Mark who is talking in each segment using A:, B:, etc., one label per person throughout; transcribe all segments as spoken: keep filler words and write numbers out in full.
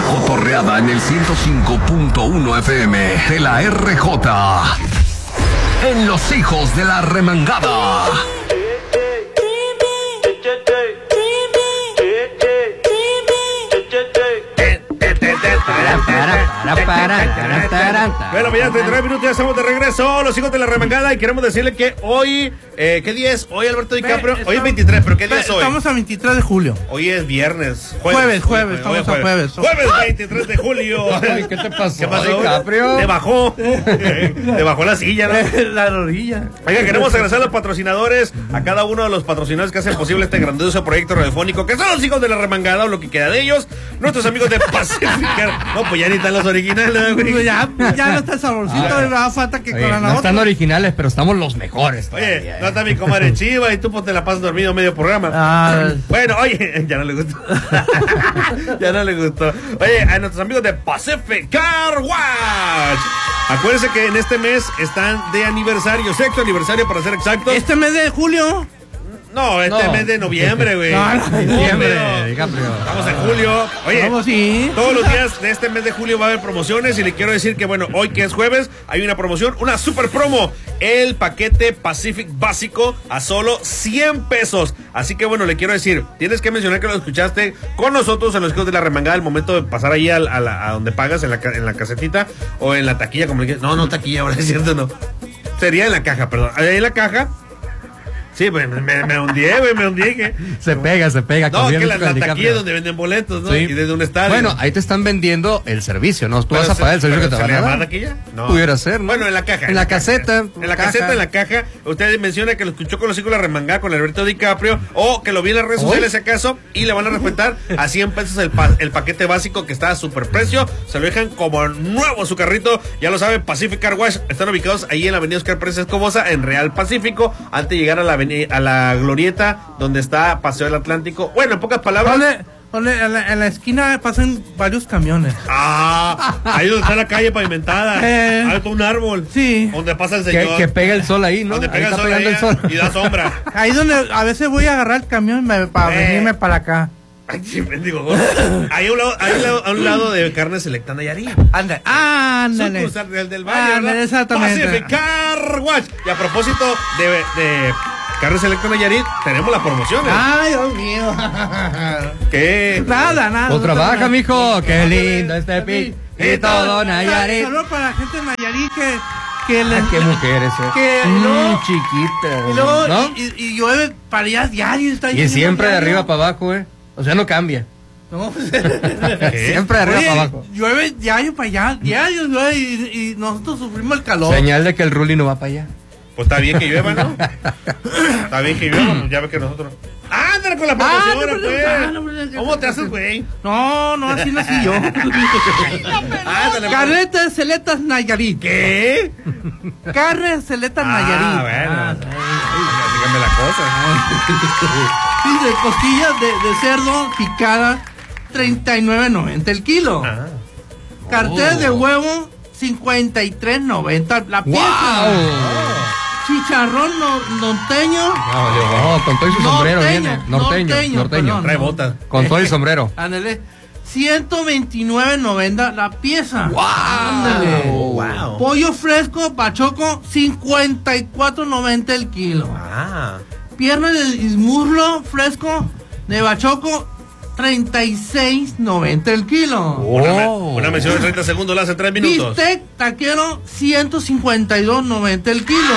A: La cotorreada en el ciento cinco punto uno F M de la R J. En Los Hijos de la Remangada.
B: Bueno, ya treinta y nueve minutos, ya estamos de regreso, Los Hijos de la Remangada, y queremos decirle que hoy, eh, ¿qué día es? Hoy, Alberto DiCaprio, hoy es veintitrés, pero ¿qué día es hoy?
C: Estamos a veintitrés de julio.
B: Hoy es viernes.
C: Jueves, jueves, jueves estamos
B: hoy,
C: a jueves.
B: Jueves veintitrés de julio.
D: Ay, ¿qué te pasó?
B: ¿Qué pasó?
D: DiCaprio?
B: Te bajó. Te bajó la silla, ¿no?
C: La rodilla.
B: Oiga, queremos agradecer a los patrocinadores, a cada uno de los patrocinadores que hacen posible este grandioso proyecto radiofónico, que son Los Hijos de la Remangada, o lo que queda de ellos, nuestros amigos de Pacificar. No, pues ya ni están los originales, güey.
C: Ya, ya no está el saborcito, ah, me da falta que
D: oye,
C: con la
D: no
C: otra.
D: están originales, pero estamos los mejores.
B: Oye,
D: todavía.
B: no está mi comadre Chiva y tú pues te la pasas dormido medio programa.
C: Ah.
B: Bueno, oye, ya no le gustó. Ya no le gustó. Oye, a nuestros amigos de Pacific Car Wash. Acuérdense que en este mes están de aniversario, sexto aniversario para ser exactos.
C: Este mes de julio.
B: No, este
D: No.
B: mes de noviembre, güey.
C: No, no,
D: Diciembre,
B: No,
D: DiCaprio.
B: Estamos en julio. Oye,
C: Vamos, sí.
B: todos los días de este mes de julio va a haber promociones, y le quiero decir que, bueno, hoy que es jueves, hay una promoción, una super promo. El paquete Pacific básico a solo cien pesos. Así que, bueno, le quiero decir, tienes que mencionar que lo escuchaste con nosotros en Los Hijos de la Remangada, al momento de pasar ahí a, a, la, a donde pagas, en la, en la casetita o en la taquilla, como le quieras. No, no taquilla, ahora es cierto, no. Sería en la caja, perdón. Ahí en la caja. Sí, pues me, me hundí, güey, me hundí. Que...
D: Se pega, se pega.
B: No, que la, la
D: DiCaprio.
B: taquilla es donde venden boletos, ¿no?
D: Sí.
B: Y desde un estadio.
D: Bueno, ahí te están vendiendo el servicio, ¿no? Tú
B: Pero
D: vas a
B: se-
D: pagar el servicio que te
B: ¿se
D: van
B: le
D: a
B: llama
D: dar.
B: taquilla? No.
D: Pudiera ser, ¿no?
B: Bueno, en la caja.
D: En la caseta.
B: En la caseta, en la caja. Usted menciona que lo escuchó con Los Hijos de la Remangada con Alberto DiCaprio, o que lo vi en las redes
D: ¿Hoy?
B: sociales, si acaso, y le van a respetar a cien pesos el, pa el paquete básico, que está a super precio. Se lo dejan como nuevo su carrito. Ya lo sabe, Pacific Car Wash. Están ubicados ahí en la avenida Oscar Pérez Escobosa, en Real Pacífico, antes de llegar a la, a la glorieta donde está Paseo del Atlántico. Bueno, en pocas palabras.
C: Ponle, ponle, en, la, en la esquina pasan varios camiones.
B: Ah, ahí donde está la calle pavimentada.
C: Eh.
B: Hay todo un árbol.
C: Sí.
B: Donde pasa el
D: Que,
B: señor.
D: que pega el sol ahí, ¿no?
B: Donde
D: Ahí
B: pega el
D: está
B: sol,
D: pegando
B: ahí,
D: el sol.
B: y da sombra.
C: Ahí donde a veces voy a agarrar el camión me- para
B: Eh.
C: venirme para acá.
B: Ay, sí, bendigo. Ahí a un lado, ahí a un lado, a un lado de Carne Selecta Nayarit.
C: Ándale, ándale.
B: Sucursal Real del Valle,
C: Ándale,
B: ¿verdad?
C: exactamente.
B: Pacific Car Wash. Y a propósito de, de Carne Selecta Nayarit, tenemos las promociones.
C: Ay, Dios mío.
B: ¿Qué?
C: Nada, nada.
D: Pues
C: no
D: trabaja,
C: tengo
D: mijo. Qué lindo este pi. Y todo
C: nada.
D: Nayarit.
C: Solo para la gente de Nayarit que, que le.
D: Ah, qué mujeres, eh.
C: Que
D: Mm,
C: no.
D: chiquita.
C: Y luego,
D: ¿no?
C: y, y, y llueve para allá diario. Está
D: Y
C: lloviendo
D: siempre de
C: diario.
D: arriba para abajo, eh. O sea, no cambia.
C: No,
D: Siempre de arriba
C: Oye,
D: para abajo.
C: llueve diario para allá, diario llueve y, y nosotros sufrimos el calor.
D: Señal de que el Ruli no va para allá.
B: Pues está bien que llueva, ¿no? Está bien que llueva, pues ya ve que nosotros. ¡Ándale con la promoción,
C: Ah, no, pero-
B: pues!
C: ah, no, pero-
B: ¿Cómo te haces, güey?
C: No, no, así nací yo.
B: Ándale, pues.
C: Carretas Celetas Nayarit.
B: ¿Qué?
C: Carnes Celetas Nayarit.
B: Ah, bueno.
C: Ah,
B: Dígame la cosa.
C: Dice, costillas de, de cerdo picada, treinta y nueve noventa el kilo.
B: Ah.
C: Cartel
D: Oh.
C: de huevo, cincuenta y tres noventa la pieza.
D: ¡Wow!
C: Chicharrón no, norteño.
D: No, no, con todo y su sombrero
C: Norteño,
D: viene. Norteño,
C: norteño,
D: norteño.
C: perdón.
B: Trae botas.
D: Con todo el sombrero.
C: Ándale. ciento veintinueve noventa la pieza.
D: ¡Wow!
C: Ándale.
B: Wow.
C: Pollo fresco, pachoco, cincuenta y cuatro noventa el kilo.
B: Ah.
C: Pierna de muslo fresco de bachoco, treinta y seis noventa el kilo.
B: Una, me-
D: Oh.
B: una mención de treinta segundos la hace tres minutos.
C: Bistec taquero, ciento cincuenta y dos noventa el kilo.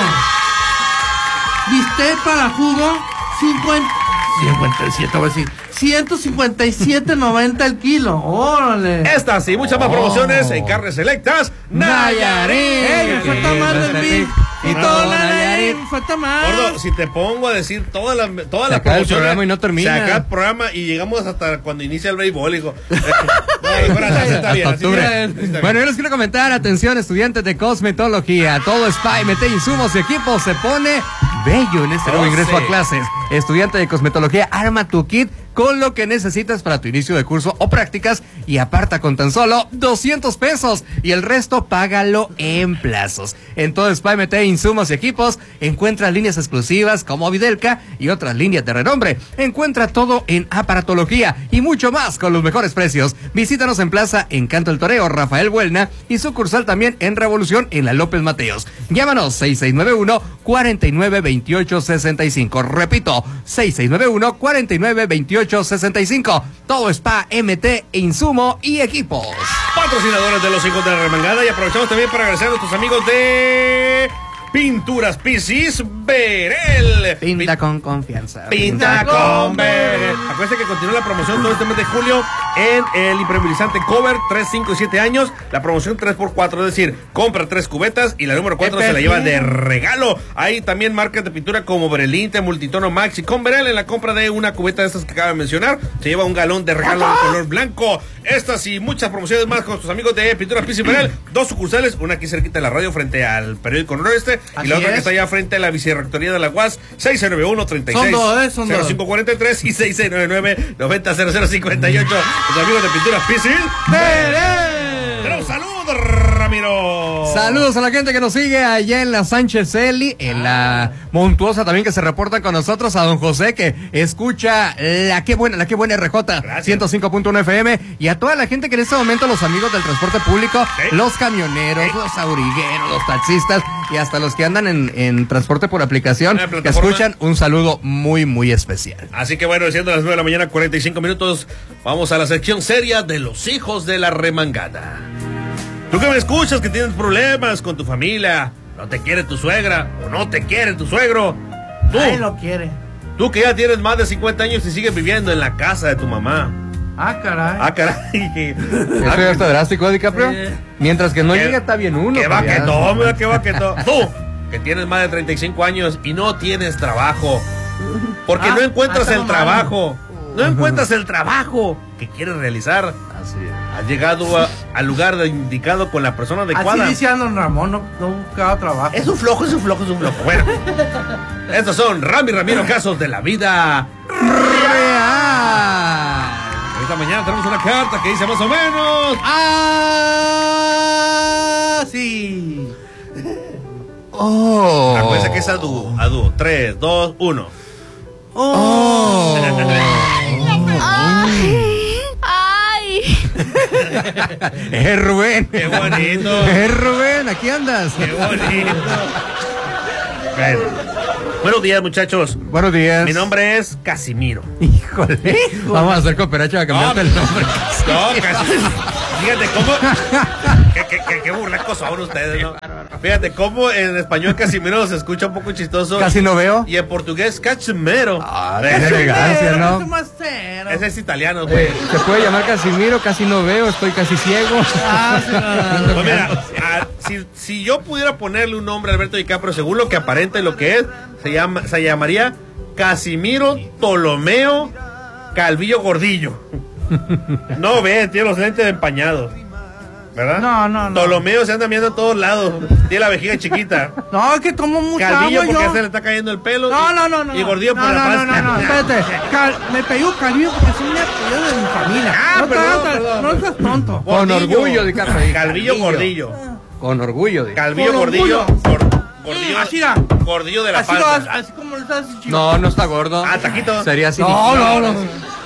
C: Bistec para jugo, cincuenta, cincuenta y siete, voy a decir, ciento cincuenta y siete noventa el kilo. Órale.
B: Estas y muchas más
D: Oh.
B: promociones en Carnes Selectas Nayarit.
C: Ey, me falta más del beef. Y todo Nayarit, me falta más.
B: Gordo, si te pongo a decir todas las todas
D: Se
B: las
D: acaba el
B: promociones,
D: programa y no termina.
B: Se acaba el programa y llegamos hasta cuando inicia el béisbol, hijo. No, mejor así está bien,
D: Hasta
B: así
D: octubre.
B: está bien, así está
D: Bueno,
B: bien.
D: yo les quiero comentar, atención, estudiantes de cosmetología, todo spa, mete insumos y equipos, se pone bello en este nuevo
B: Oh,
D: ingreso
B: sí.
D: a clases. Estudiante de cosmetología, arma tu kit con lo que necesitas para tu inicio de curso o prácticas y aparta con tan solo doscientos pesos y el resto págalo en plazos. En todo Spa M T, insumos y equipos, encuentra líneas exclusivas como Videlca y otras líneas de renombre. Encuentra todo en aparatología y mucho más con los mejores precios. Visítanos en Plaza Encanto El Toreo, Rafael Buelna, y sucursal también en Revolución en la López Mateos. Llámanos seis seis nueve uno, cuatro nueve dos ocho seis cinco. Repito, seis seis nueve uno, cuatro nueve dos ocho seis cinco. Todo Spa M T, insumo y equipos.
B: Patrocinadores de los hijos de la remangada, y aprovechamos también para agradecer a nuestros amigos de Pinturas Pisis Berel.
D: Pinta con confianza.
B: Pinta con Berel. Acuérdense que continúa la promoción todo este mes de julio en el impermeabilizante Cover tres, cinco y siete años. La promoción tres por cuatro, es decir, compra tres cubetas y la número cuatro se la lleva de regalo. Hay también marcas de pintura como Berelinte, Multitono Max y con Berel. En la compra de una cubeta de estas que acaba de mencionar, se lleva un galón de regalo de color blanco. Estas y muchas promociones más con tus amigos de Pinturas Pisis Berel. Dos sucursales, una aquí cerquita de la radio frente al periódico Noroeste.
C: Así
B: y la otra
C: es.
B: que está allá frente a la vicerrectoría de la U A S, seis nueve uno, treinta y seis, cero cinco cuarenta y tres y seis seis nueve nueve, noventa cero cero cincuenta y ocho. Los amigos de Pinturas Pisis
C: ¡Berel!
B: Tenemos saludos, Ramiro.
D: Saludos a la gente que nos sigue allá en la Sánchez Eli, en la Montuosa también, que se reporta con nosotros, a don José que escucha la que buena, la que buena R J ciento cinco punto uno F M, y a toda la gente que en este momento, los amigos del transporte público,
B: ¿Sí?
D: los camioneros,
B: ¿Sí?
D: los aurigueros, los taxistas y hasta los que andan en, en transporte por aplicación,
B: ¿En la
D: que
B: plataforma?
D: escuchan, un saludo muy muy especial.
B: Así que bueno, siendo las nueve de la mañana, cuarenta y cinco minutos, vamos a la sección seria de los hijos de la remangada. Tú que me escuchas, que tienes problemas con tu familia, no te quiere tu suegra o no te quiere tu suegro. Tú,
C: Nadie lo quiere.
B: tú que ya tienes más de cincuenta años y sigues viviendo en la casa de tu mamá.
C: Ah, caray.
B: Ah, caray.
D: Eso ya está drástico, DiCaprio.
C: Eh.
D: Mientras que no
B: Que-
D: llegue está bien uno.
B: Que
D: pero
B: va
D: ya-
B: que no, mira, que va que no. Tú, que tienes más de treinta y cinco años y no tienes trabajo. Porque
C: Ah,
B: no encuentras
C: ah,
B: el
C: está
B: trabajo. No encuentras el trabajo que quieres realizar.
D: Así es.
B: Has llegado a- al lugar de- indicado con la persona adecuada.
C: Así dice don Ramón, no, no buscaba trabajo.
B: Es un flojo, es un flojo, es un flojo. Bueno, estos son Rami Ramiro, casos de la vida
D: Real.
B: Esta mañana tenemos una carta que dice más o menos.
C: Ah, sí.
D: Oh.
B: Acuérdense que es a dúo, a dúo. tres, dos, uno.
D: Oh.
E: ¡Ay!
D: Es Rubén.
B: Qué bonito.
D: Es Rubén, aquí andas.
B: Qué bonito. Bueno. Buenos días, muchachos.
D: Buenos días.
B: Mi nombre es Casimiro.
D: Híjole. Vamos a hacer cooperacha a cambiarte
B: No,
D: el nombre.
B: No, Casimiro. Fíjate cómo. Qué, qué, qué, qué burlacos son ustedes, ¿no? Fíjate cómo en español Casimiro se escucha un poco chistoso.
D: Casi no veo.
B: Y en portugués, Casimiro.
D: Ah, qué elegancia, ¿no?
C: Ese más cero.
B: Ese es italiano, güey.
D: Eh, se puede llamar Casimiro, casi no veo, estoy casi ciego.
C: Ah, sí, no, no, no.
B: Pues mira, a- si, si yo pudiera ponerle un nombre a Alberto DiCaprio, según lo que aparenta y lo que es, se, llama, se llamaría Casimiro Ptolomeo Calvillo Gordillo. No ve, tiene los lentes empañados. ¿Verdad?
C: No, no, no.
B: Ptolomeo se anda viendo a todos lados. Tiene la vejiga chiquita.
C: No, es que tomo mucha
B: Calvillo
C: agua
B: porque
C: yo.
B: se le está cayendo el pelo.
C: No,
B: y-
C: no, no, no.
B: Y Gordillo
C: no,
B: por la
C: no,
B: panza.
C: no, no, no, espérate. Cal- me pegó Calvillo porque es un apellido de mi familia.
B: Ah,
C: no, te
B: perdón,
C: hagas-
B: perdón.
C: no seas tonto.
D: Con
B: Gordillo.
D: orgullo, DiCaprio.
B: Calvillo Gordillo.
D: Con orgullo, DiCaprio.
B: Calvillo
C: Con
B: Gordillo.
C: orgullo.
B: Gor- Gordillo.
C: Así da.
B: Gordillo de la
C: Así, lo,
B: panza.
C: así como lo estás diciendo.
D: No, no está gordo.
B: Ah, taquito.
D: Sería así.
C: No, no, no.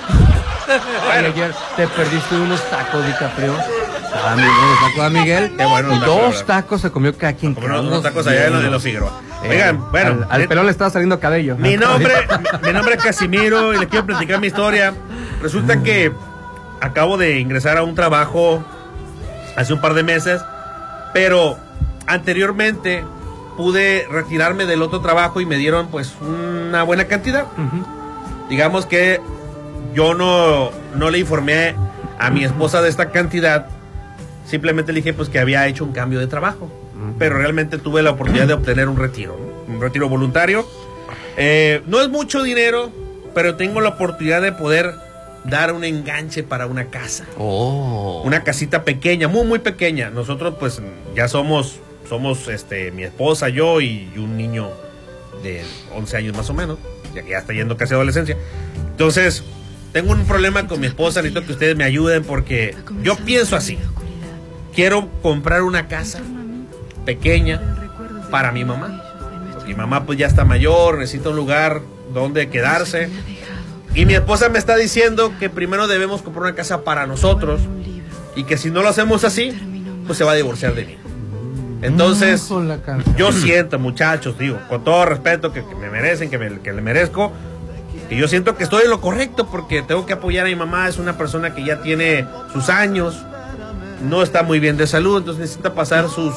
D: Ay, ayer te perdiste unos tacos, DiCaprio. Ah, Miguel, los tacos a Miguel.
B: Qué bueno,
D: Y
B: taco,
D: dos
B: ¿verdad?
D: tacos se comió cada quien.
B: Como unos, unos tacos allá en los, de los Figueroa.
D: Eh,
B: Oigan, bueno.
D: Al, al
B: eh,
D: pelón le estaba saliendo cabello.
B: Mi nombre, mi, mi nombre es Casimiro y le quiero platicar mi historia. Resulta que acabo de ingresar a un trabajo hace un par de meses, pero anteriormente pude retirarme del otro trabajo y me dieron pues una buena cantidad.
D: Ujú.
B: Digamos que yo no, no le informé a mi esposa de esta cantidad, simplemente le dije pues que había hecho un cambio de trabajo, pero realmente tuve la oportunidad de obtener un retiro, ¿no? Un retiro voluntario. Eh, no es mucho dinero, pero tengo la oportunidad de poder dar un enganche para una casa,
D: Oh.
B: una casita pequeña, muy muy pequeña. Nosotros pues ya somos, somos este, mi esposa, yo y un niño de once años más o menos, ya que ya está yendo casi a adolescencia. Entonces, tengo un problema con mi esposa, necesito que ustedes me ayuden porque yo pienso así. Quiero comprar una casa pequeña para mi mamá. Mi mamá pues ya está mayor, necesita un lugar donde quedarse. Y mi esposa me está diciendo que primero debemos comprar una casa para nosotros y que si no lo hacemos así, pues se va a divorciar de mí. Entonces, yo siento, muchachos, digo, con todo respeto que, que me merecen, que, me, que le merezco, que yo siento que estoy en lo correcto porque tengo que apoyar a mi mamá. Es una persona que ya tiene sus años, no está muy bien de salud, entonces necesita pasar sus,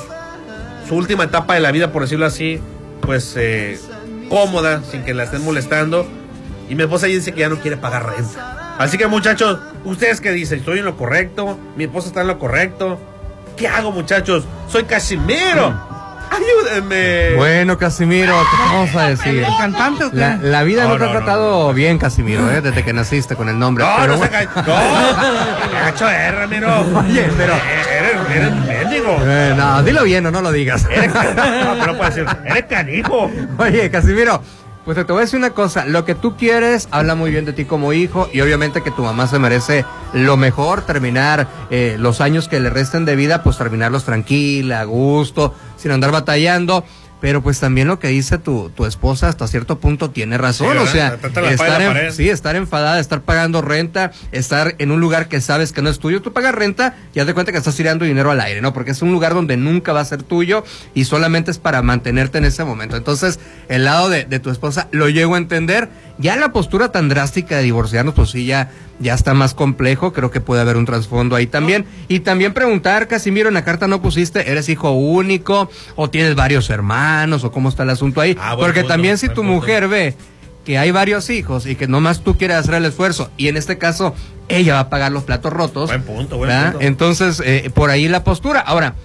B: su última etapa de la vida, por decirlo así, pues eh, cómoda, sin que la estén molestando. Y mi esposa dice que ya no quiere pagar renta. Así que, muchachos, ¿ustedes qué dicen? ¿Estoy en lo correcto? ¿Mi esposa está en lo correcto? ¿Qué hago, muchachos? Soy Casimiro. Ayúdenme.
D: Bueno, Casimiro, ¿qué te vamos a decir?
C: ¿El cantante o qué?
D: La, la vida no,
B: No,
D: te ha
B: no,
D: tratado
B: no, no.
D: bien, Casimiro, ¿eh? Desde que naciste con el nombre.
B: No,
D: pero
B: no se
D: bueno.
B: cae. No, qué gacho es, Ramiro.
D: Oye, pero-
B: Eres, eres mendigo.
D: Eh, no, dilo bien o no lo digas.
B: Eres canijo. No, no puedo decir. Eres canijo.
D: Oye, Casimiro, pues te voy a decir una cosa. Lo que tú quieres habla muy bien de ti como hijo y obviamente que tu mamá se merece lo mejor, terminar eh, los años que le resten de vida, pues terminarlos tranquila, a gusto, sin andar batallando. Pero pues también lo que dice tu, tu esposa hasta cierto punto tiene razón,
B: Sí,
D: o sea,
B: ¿verdad? Trata la espada
D: estar
B: en la
D: en,
B: pared.
D: sí, estar enfadada, estar pagando renta, estar en un lugar que sabes que no es tuyo. Tú pagas renta y haz de cuenta que estás tirando dinero al aire, ¿no? Porque es un lugar donde nunca va a ser tuyo y solamente es para mantenerte en ese momento. Entonces, el lado de, de tu esposa lo llego a entender. Ya la postura tan drástica de divorciarnos, pues sí, ya, ya está más complejo. Creo que puede haber un trasfondo ahí también. Y también preguntar, Casimiro, en la carta no pusiste, ¿eres hijo único? ¿O tienes varios hermanos? ¿O cómo está el asunto ahí?
B: Ah, buen
D: Porque
B: punto,
D: también si
B: buen
D: tu
B: punto.
D: mujer ve que hay varios hijos y que nomás tú quieres hacer el esfuerzo, y en este caso ella va a pagar los platos rotos.
B: Buen punto, buen
D: ¿verdad?
B: punto.
D: Entonces, eh, por ahí la postura. Ahora,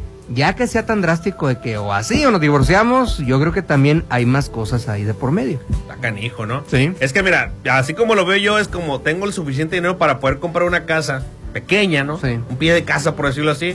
D: ya que sea tan drástico de que o así o nos divorciamos, yo creo que también hay más cosas ahí de por medio.
B: Está canijo, ¿no?
D: Sí.
B: Es que mira, así como lo veo yo, es como tengo el suficiente dinero para poder comprar una casa pequeña, ¿no?
D: Sí.
B: Un pie de casa, por decirlo así.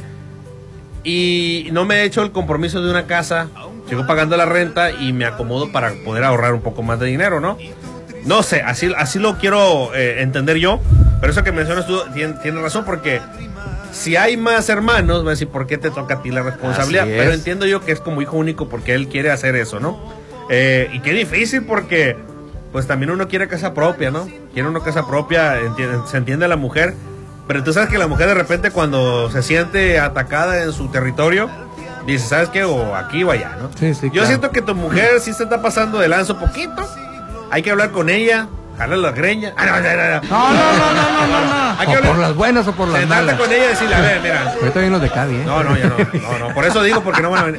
B: Y no me he hecho el compromiso de una casa, sigo pagando la renta y me acomodo para poder ahorrar un poco más de dinero, ¿no? No sé, así, así lo quiero eh, entender yo, pero eso que mencionas tú tienes tiene razón, porque si hay más hermanos, voy a decir, ¿por qué te toca a ti la responsabilidad?
D: Así es.
B: Pero entiendo yo que es como hijo único porque él quiere hacer eso, ¿no? Eh, y qué difícil porque, pues también uno quiere casa propia, ¿no? Quiere uno casa propia, entiende, se entiende la mujer, pero tú sabes que la mujer de repente cuando se siente atacada en su territorio, dice, ¿sabes qué? O aquí o allá, ¿no?
D: Sí, sí,
B: Yo
D: claro.
B: siento que tu mujer sí se está pasando de lanzo poquito, hay que hablar con ella, jalar las greñas. Ah, no, no, no, no.
C: No, no, no, no, no, no.
B: Hay que
D: O por
B: hablar,
D: las buenas o por las
B: sentarte
D: malas.
B: con ella y decirle, a ver, mira.
D: Ahorita vienen los de Cavi, ¿eh?
B: No, no, ya no, no, no, por eso digo, porque no van a venir.